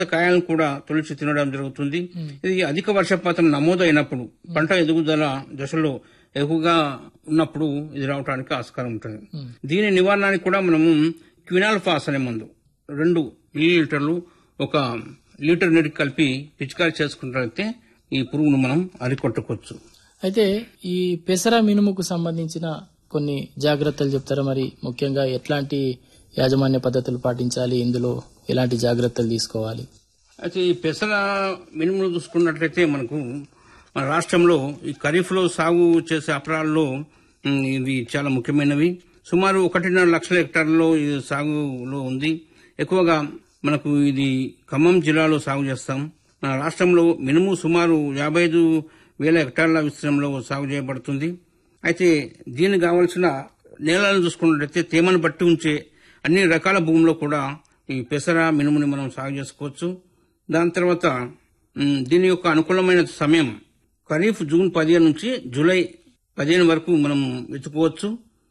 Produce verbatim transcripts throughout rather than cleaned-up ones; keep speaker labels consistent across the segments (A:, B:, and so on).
A: కాయలను కూడా తొలిచి తినడం జరుగుతుంది. ఇది అధిక వర్షపాతం నమోదు అయినప్పుడు పంట ఎదుగుదల దశలో ఎక్కువగా ఉన్నప్పుడు ఇది రావడానికి ఆస్కారం ఉంటుంది. దీని నివారణకి కూడా మనము క్వినాల్ఫాస్ అనే మందు రెండు మిల్లీ లీటర్లు ఒక లీటర్ నీటికి కలిపి పిచికారీ చేసుకున్నట్లయితే ఈ పురుగును మనం అరికొట్టుకోవచ్చు.
B: అయితే ఈ పెసర మినుముకు సంబంధించిన కొన్ని జాగ్రత్తలు చెప్తారా? మరి ముఖ్యంగా ఎట్లాంటి యాజమాన్య పద్ధతులు పాటించాలి, ఇందులో ఎలాంటి జాగ్రత్తలు తీసుకోవాలి?
A: అయితే ఈ పెసర మినుములు చూసుకున్నట్లయితే మనకు మన రాష్ట్రంలో ఈ ఖరీఫ్ లో సాగు చేసే అపరాల్లో ఇవి చాలా ముఖ్యమైనవి. సుమారు ఒకటిన్నర లక్షల హెక్టార్లలో ఇది సాగులో ఉంది. ఎక్కువగా మనకు ఇది ఖమ్మం జిల్లాలో సాగు చేస్తాం. మన రాష్ట్రంలో మినుము సుమారు యాభై ఐదు వేల హెక్టార్ల విస్తీర్ణంలో సాగు చేయబడుతుంది. అయితే దీనికి కావలసిన నేలను చూసుకున్నట్లయితే తేమను బట్టి ఉంచే అన్ని రకాల భూముల్లో కూడా ఈ పెసర మినుముని మనం సాగు చేసుకోవచ్చు. దాని తర్వాత దీని యొక్క అనుకూలమైన సమయం ఖరీఫ్ జూన్ పదిహేను నుంచి జూలై పదిహేను వరకు మనం వెతుకోవచ్చు.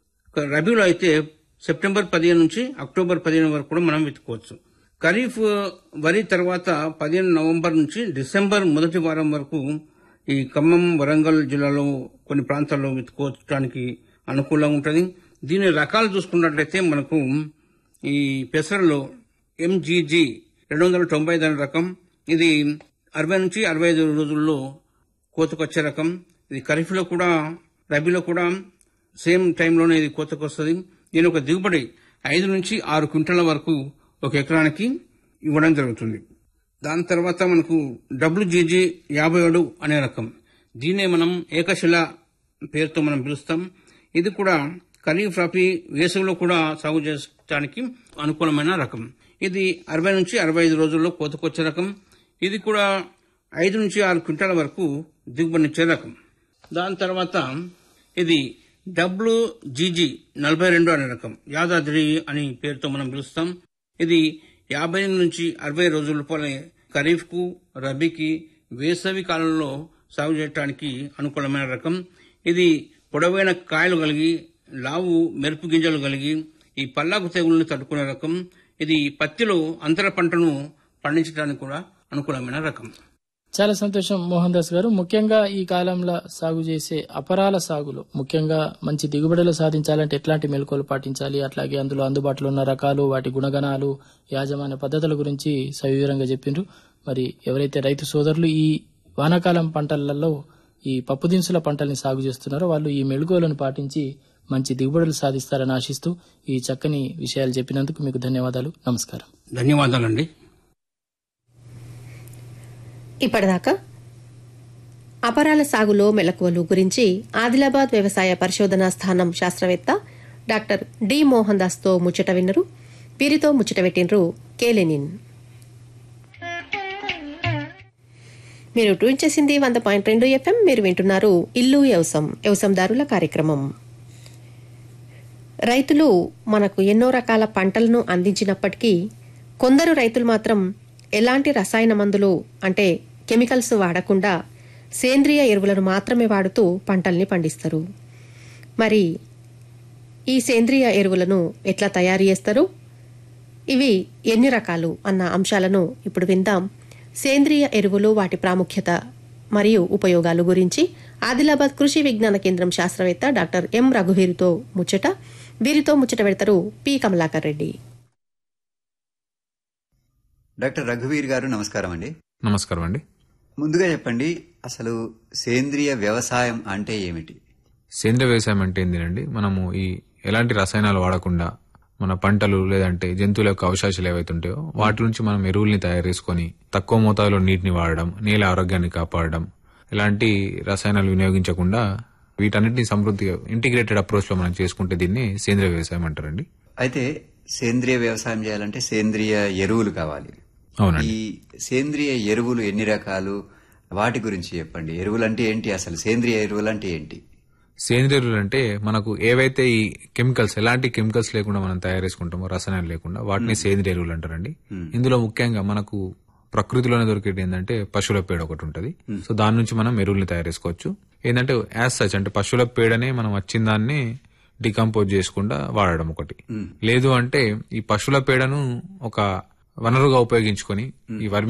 A: రబీలో అయితే సెప్టెంబర్ పదిహేను నుంచి అక్టోబర్ పదిహేను వరకు కూడా మనం వెతుకోవచ్చు. ఖరీఫ్ వరి తర్వాత పదిహేను నవంబర్ నుంచి డిసెంబర్ మొదటి వారం వరకు ఈ ఖమ్మం, వరంగల్ జిల్లాలో కొన్ని ప్రాంతాల్లో వెతుకోవడానికి అనుకూలంగా ఉంటుంది. దీని రకాలు చూసుకున్నట్లయితే మనకు ఈ పెసరలో ఎంజీజీ రెండు వందల తొంభై ఐదు అనే రకం, ఇది అరవై నుంచి అరవై ఐదు రోజుల్లో కోతకొచ్చే రకం. ఇది ఖరీఫ్లో కూడా రబీలో కూడా సేమ్ టైంలోనే ఇది కోతకొస్తుంది. దీని ఒక దిగుబడి ఐదు నుంచి ఆరు క్వింటాల వరకు ఒక ఎకరానికి ఇవ్వడం జరుగుతుంది. దాని తర్వాత మనకు డబ్ల్యూజీజీ యాభై ఏడు అనే రకం, దీన్నే మనం ఏకశిల పేరుతో మనం పిలుస్తాం. ఇది కూడా ఖరీఫ్, రబీ, వేసవిలో కూడా సాగు చేయడానికి అనుకూలమైన రకం. ఇది అరవై నుంచి అరవై ఐదు రోజుల్లో కోతకొచ్చే రకం. ఇది కూడా ఐదు నుంచి ఆరు క్వింటాల వరకు దిగుబడినిచ్చే రకం. దాని తర్వాత ఇది డబ్ల్యూజీజీ నలభై రెండు అనే రకం, యాదాద్రి అని పేరుతో మనం పిలుస్తాం. ఇది యాభై నుంచి అరవై రోజుల లోపలే ఖరీఫ్ కు, రబీకి, వేసవి కాలంలో సాగు చేయడానికి అనుకూలమైన రకం. ఇది పొడవైన కాయలు కలిగి లావు మెరుపు గింజలు కలిగి ఈ పల్లాకు తెగులను తట్టుకునే రకం. ఇది పత్తిలో అంతర పంటను పండించడానికి కూడా అనుకూలమైన రకం.
B: చాలా సంతోషం మోహన్ దాస్ గారు. ముఖ్యంగా ఈ కాలంలో సాగు చేసే అపరాల సాగులో ముఖ్యంగా మంచి దిగుబడులు సాధించాలంటే ఎట్లాంటి మెలకువలు పాటించాలి, అట్లాగే అందులో అందుబాటులో ఉన్న రకాలు, వాటి గుణగణాలు, యాజమాన్య పద్ధతుల గురించి సవివరంగా చెప్పిండ్రు. మరి ఎవరైతే రైతు సోదరులు ఈ వానాకాలం పంటలలో ఈ పప్పు దినుసుల పంటల్ని సాగు చేస్తున్నారో వాళ్ళు ఈ మెళకువలను పాటించి మంచి దిగుబడులు సాధిస్తారని ఆశిస్తూ ఈ చక్కని విషయాలు చెప్పినందుకు మీకు ధన్యవాదాలు. నమస్కారం.
A: ధన్యవాదాలండి.
C: ఇప్పటిదాకా అపరాల సాగులో మెలకువలు గురించి ఆదిలాబాద్ వ్యవసాయ పరిశోధనా స్థానం శాస్త్రవేత్త డాక్టర్ డి మోహన్ దాస్ తో ముచ్చట విన్నరు. వీరితో ముచ్చట పెట్టినరు కేలెనిన్. మీరు ట్యూన్ చేసింది వంద పాయింట్ రెండు ఎఫ్ఎం. మీరు వింటున్నారు ఇల్లు వ్యవసాయం వ్యవసాయదారుల కార్యక్రమం. రైతులు మనకు ఎన్నో రకాల పంటలను అందించినప్పటికీ కొందరు రైతులు మాత్రం ఎలాంటి రసాయన మందులు అంటే కెమికల్స్ వాడకుండా సేంద్రియ ఎరువులను మాత్రమే వాడుతూ పంటల్ని పండిస్తారు. మరి ఈ సేంద్రియ ఎరువులను ఎట్లా తయారు చేస్తారు, ఇవి ఎన్ని రకాలు అన్న అంశాలను ఇప్పుడు విందాం. సేంద్రియ ఎరువులు, వాటి ప్రాముఖ్యత మరియు ఉపయోగాలు గురించి ఆదిలాబాద్ కృషి విజ్ఞాన కేంద్రం శాస్త్రవేత్త డాక్టర్ ఎం రఘువీర్తో ముచ్చట. వీరితో ముచ్చట పెడతారు పి కమలాకర్ రెడ్డి.
D: డాక్టర్ రఘువీర్ గారు నమస్కారం అండి.
E: నమస్కారం అండి.
D: ముందుగా చెప్పండి, అసలు సేంద్రియ వ్యవసాయం అంటే ఏమిటి?
E: సేంద్రియ వ్యవసాయం అంటే ఏంటండి, మనము ఈ ఎలాంటి రసాయనాలు వాడకుండా మన పంటలు లేదంటే జంతువుల యొక్క అవశేషాలు ఏవైతే ఉంటాయో వాటి నుంచి మనం ఎరువుల్ని తయారు చేసుకుని తక్కువ మోతాదులో నీటిని వాడడం, నేల ఆరోగ్యాన్ని కాపాడడం, ఎలాంటి రసాయనాలు వినియోగించకుండా వీటన్నిటిని సమృద్ధిగా ఇంటిగ్రేటెడ్ అప్రోచ్ లో మనం చేసుకుంటే దీన్ని సేంద్రియ వ్యవసాయం అంటారండి.
D: అయితే సేంద్రియ వ్యవసాయం చేయాలంటే సేంద్రియ ఎరువులు కావాలి.
E: అవునండి.
D: ఈ సేంద్రియ ఎరువులు ఎన్ని రకాలు, వాటి గురించి చెప్పండి. ఎరువులు అంటే ఏంటి, అసలు సేంద్రియ ఎరువులు అంటే ఏంటి?
E: సేంద్రియ ఎరువులు అంటే మనకు ఏవైతే ఈ కెమికల్స్ ఎలాంటి కెమికల్స్ లేకుండా మనం తయారు చేసుకుంటామో, రసాయనాలు లేకుండా, వాటిని సేంద్రియ ఎరువులు అంటారండి. ఇందులో ముఖ్యంగా మనకు ప్రకృతిలోనే దొరికేది ఏంటంటే పశువుల పేడ ఒకటి ఉంటది. సో దాని నుంచి మనం ఎరువుల్ని తయారు చేసుకోవచ్చు. ఏంటంటే యాజ్ సచ్ అంటే పశువుల పేడనే మనం వచ్చిన దాన్ని డికంపోజ్ చేసుకుండా వాడడం ఒకటి. లేదు అంటే ఈ పశువుల పేడను ఒక వనరుగా ఉపయోగించుకొని ఈ వర్మి